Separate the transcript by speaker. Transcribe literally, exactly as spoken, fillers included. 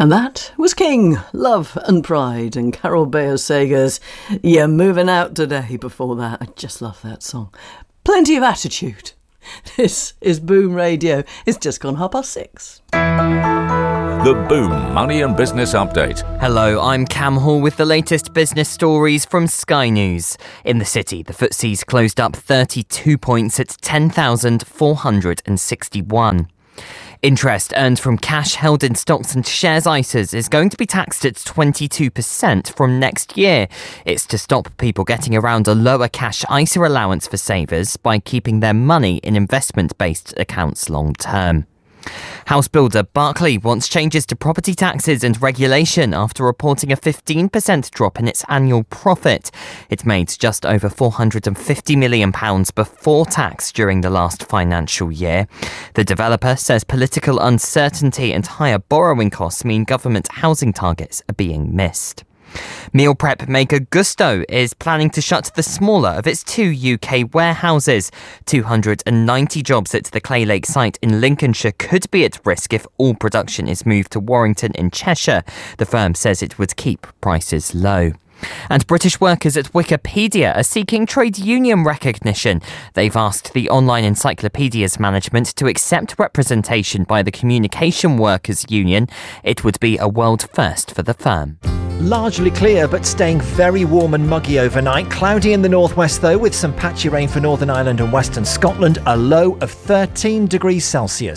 Speaker 1: And that was King, Love and Pride, and Carol Bayer Sager's You're Moving Out Today before that. I just love that song. Plenty of attitude. This is Boom Radio. It's just gone half past six.
Speaker 2: The Boom Money and Business Update.
Speaker 3: Hello, I'm Cam Hall with the latest business stories from Sky News. In the city, the F T S E's closed up thirty-two points at ten thousand four hundred sixty-one. Interest earned from cash held in stocks and shares I S As is going to be taxed at twenty-two percent from next year. It's to stop people getting around a lower cash I S A allowance for savers by keeping their money in investment-based accounts long term. House builder Barclay wants changes to property taxes and regulation after reporting a fifteen percent drop in its annual profit. It made just over four hundred fifty million pounds before tax during the last financial year. The developer says political uncertainty and higher borrowing costs mean government housing targets are being missed. Meal prep maker Gusto is planning to shut the smaller of its two U K warehouses. two hundred ninety jobs at the Claylake site in Lincolnshire could be at risk if all production is moved to Warrington in Cheshire. The firm says it would keep prices low. And British workers at Wikipedia are seeking trade union recognition. They've asked the online encyclopedia's management to accept representation by the Communication Workers Union. It would be a world first for the firm.
Speaker 4: Largely clear, but staying very warm and muggy overnight. Cloudy in the northwest, though, with some patchy rain for Northern Ireland and western Scotland. A low of thirteen degrees Celsius.